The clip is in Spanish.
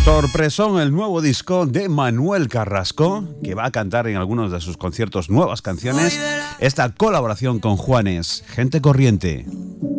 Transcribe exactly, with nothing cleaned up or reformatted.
Sorpresón el nuevo disco de Manuel Carrasco, que va a cantar en algunos de sus conciertos nuevas canciones. Esta colaboración con Juanes, Gente Corriente.